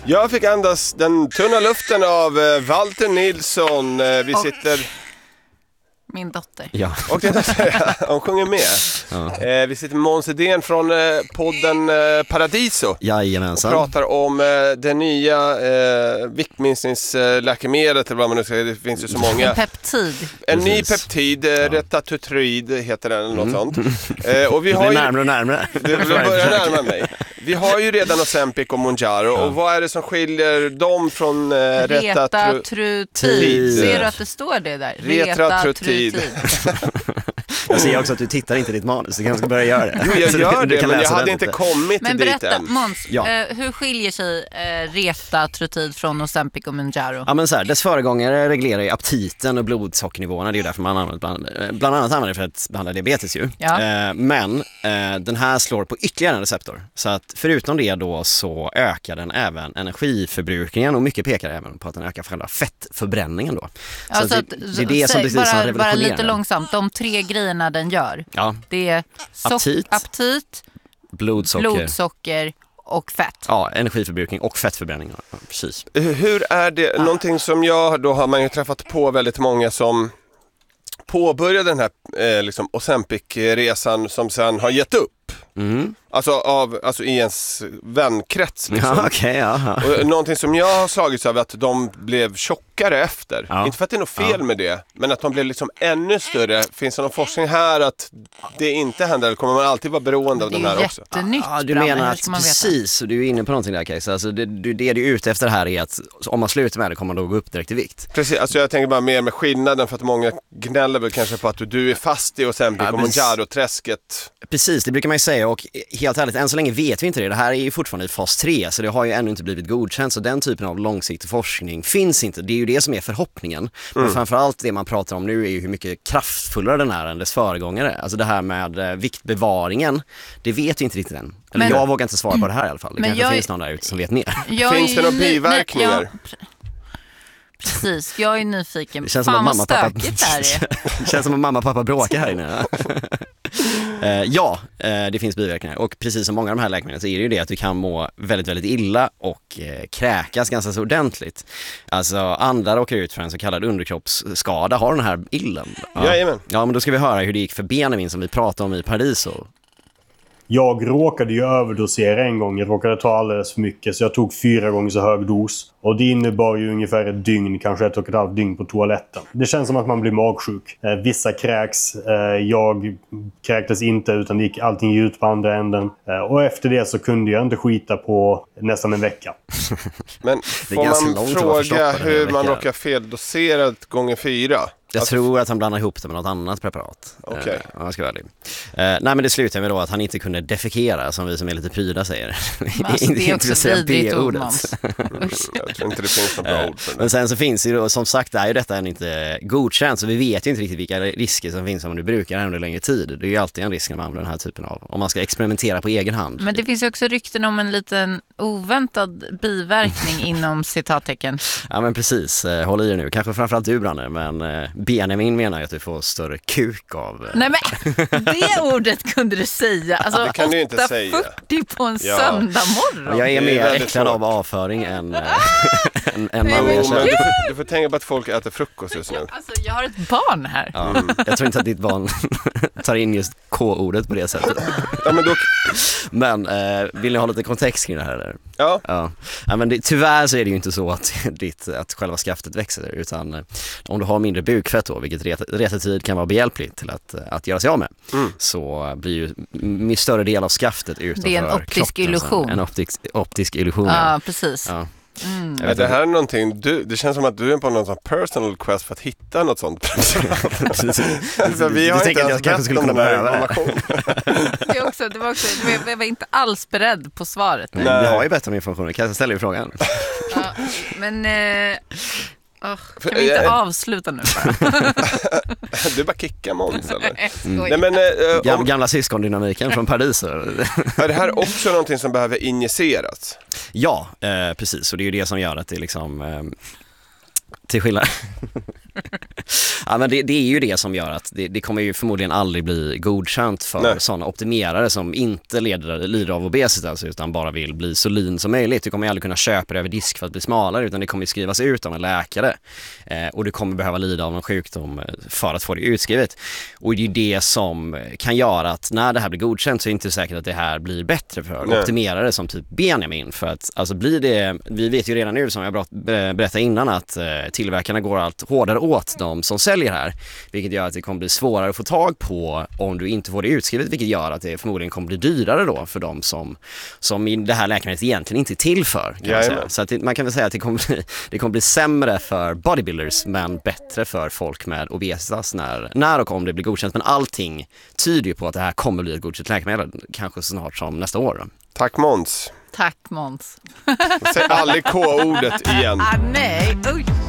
Jag fick andas den tunna luften av Walter Nilsson. Vi sitter... Min dotter. Ja. Och hon sjunger med. Ja. Vi sitter med Måns Edén från podden Paradiso. Jajamensan. Och pratar om det nya viktminskningsläkemedlet, eller vad man nu säger, det finns ju så många. En peptid. En ny peptid, Retatutrid heter den, eller något sånt. Och vi det har blir ju... närmare och närmare. Det börjar närma mig. Vi har ju redan Ozempic och Mounjaro. Och vad är det som skiljer dem från Retatutid. Ser du att det står det där? Retatutid. Jag ser också att du tittar inte i ditt manus. Du kanske ska börja göra det. Jo, jag gör det, men jag hade den inte lite. kommit Men dit berätta, än. Måns, Ja. hur skiljer sig Retatutid från Ozempic och Mounjaro? Ja, men så här, dess föregångare reglerar ju aptiten och blodsockernivåerna. Det är ju därför man använder bland annat använder det för att behandla diabetes ju. Ja. Men den här slår på ytterligare en receptor. Så att förutom det då så ökar den även energiförbrukningen, och mycket pekar även på att den ökar själva fettförbränningen då. Alltså så det är det som precis som bara revolutionerar. lite långsamt, de 3 grejerna den gör. Ja. Det är aptit, blodsocker och fett. Ja, energiförbrukning och fettförbränning. Ja, precis. Hur är det, någonting som då har man ju träffat på väldigt många som påbörjade den här liksom Ozempic-resan som sen har gett upp. Mm. Alltså i ens vänkrets liksom. Ja, okej, ja. Och någonting som jag har slagits av är att de blev tjockare efter. Ja. Inte för att det är något fel med det, men att de blev liksom ännu större. Finns det någon forskning här att det inte händer, eller kommer man alltid vara beroende av den här också? Det är jättenytt. Ja, du Branne. menar Hur att ska man veta? precis, och du är inne på någonting där, Kajsa. Alltså det du är ute efter här är att om man slutar med det kommer man då gå upp direkt i vikt. Precis, alltså jag tänker bara mer med skillnaden, för att många gnäller väl kanske på att du är fast i Ozempic och Mounjaro-träsket. Precis, det brukar man ju säga, och helt ärligt, än så länge vet vi inte det. Det här är ju fortfarande i fas 3, så det har ju ännu inte blivit godkänt, så den typen av långsiktig forskning finns inte. Det är ju det som är förhoppningen. Men framförallt det man pratar om nu är ju hur mycket kraftfullare den är än dess föregångare. Alltså det här med viktbevaringen, det vet vi inte riktigt än. Eller jag vågar inte svara på det här i alla fall. Det kanske finns någon där ute som vet mer. Finns det några biverkningar? Precis, jag är nyfiken. Det känns som att mamma och pappa det känns som att mamma och pappa bråkar här inne. Det finns biverkningar, och precis som många av de här läkemedlen så är det ju det att du kan må väldigt, väldigt illa och kräkas ganska så ordentligt. Alltså andra råkar ut för en så kallad underkroppsskada, har den här illen. Jajamän. Ja, men då ska vi höra hur det gick för Benjamin som vi pratade om i Paradiso. Jag råkade ju överdosera en gång. Jag råkade ta alldeles för mycket, så jag tog 4 gånger så hög dos. Och det innebar ju ungefär ett dygn, kanske 1,5 dygn på toaletten. Det känns som att man blir magsjuk. Vissa kräks. Jag kräktes inte, utan det gick allting ut på andra änden. Och efter det så kunde jag inte skita på nästan en vecka. Men får man fråga hur man råkar feldoserat gånger 4? Jag tror att han blandar ihop det med något annat preparat. Okej. Om jag ska vara ärlig. Nej, men det slutar med då att han inte kunde defekera, som vi som är lite pryda säger. Alltså, det är också vidrigt ord, Måns. Jag tror inte det finns något bra ord för det. Men sen så finns ju då, som sagt, är ju detta än inte godkänt, så vi vet ju inte riktigt vilka risker som finns om du brukar det under längre tid. Det är ju alltid en risk när man använder den här typen av, om man ska experimentera på egen hand. Men det finns ju också rykten om en liten oväntad biverkning inom citattecken. Ja, men precis. Håll i er nu. Kanske framförallt du, Branne, men Benjamin menar ju att du får större kuk av... Nej, men det ordet kunde du säga. Alltså, det kan du inte säga. 8:40 på en söndag morgon. Jag är mer väldigt äcklad svårt av avföring än man men du får tänka på att folk äter frukost just nu. Alltså, jag har ett barn här. Ja, jag tror inte att ditt barn tar in just K-ordet på det sättet. Ja, men då... Men vill ni ha lite kontext kring det här eller? Ja. Ja, men tyvärr så är det ju inte så att själva skaftet växer, utan om du har mindre bukfett då, vilket retetid kan vara behjälpligt till att göra sig av med, så blir ju en större del av skaftet utanför. Det är en optisk illusion. En optisk illusion. Ja, precis. Ja. Är det här är någonting det känns som att du är på någon sån personal quest för att hitta något sånt. Så vi har inte ens bett om den här informationen. Det var också, jag var inte alls beredd på svaret. Nej. Vi har ju bett om informationen, kan jag ställa frågan? Ja, men kan vi inte avsluta nu bara? Du bara kickar Måns eller? Nej, men, Gamla syskondynamiken från Paris. Är det här också någonting som behöver injiceras? Ja, precis. Och det är ju det som gör att det liksom till skillnad Ja, men det är ju det som gör att det kommer ju förmodligen aldrig bli godkänt för sådana optimerare som inte lider av obesitas utan bara vill bli så lean som möjligt. Du kommer aldrig kunna köpa det över disk för att bli smalare, utan det kommer skrivas ut av en läkare. Och du kommer behöva lida av en sjukdom för att få det utskrivet. Och det är det som kan göra att när det här blir godkänt så är det inte säkert att det här blir bättre för optimerare som typ Benjamin. För att alltså blir det, vi vet ju redan nu som jag berättade innan att tillverkarna går allt hårdare åt de som säljer här. Vilket gör att det kommer bli svårare att få tag på om du inte får det utskrivet, vilket gör att det förmodligen kommer bli dyrare då för de som det här läkemedlet egentligen inte är till för. Kan man säga. Så att man kan väl säga att det kommer bli sämre för bodybuilders men bättre för folk med obesitas när och om det blir godkänt. Men allting tyder ju på att det här kommer bli ett godkänt läkemedel kanske snart som nästa år. Tack Måns. Tack Måns. Säg aldrig K-ordet igen. Nej, oj.